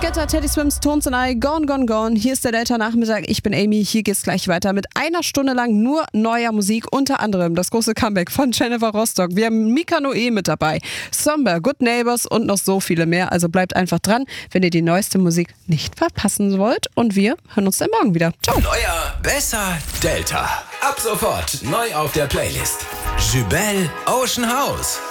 Guetta, Teddy Swims, Tones and I, Gone, Gone, Gone. Hier ist der Delta-Nachmittag. Ich bin Amy. Hier geht's gleich weiter mit einer Stunde lang nur neuer Musik. Unter anderem das große Comeback von Jennifer Rostock. Wir haben Mika Noe mit dabei, Somber, Good Neighbors und noch so viele mehr. Also bleibt einfach dran, wenn ihr die neueste Musik nicht verpassen wollt. Und wir hören uns dann morgen wieder. Ciao. Neuer, besser, Delta. Ab sofort neu auf der Playlist. Jubel Ocean House.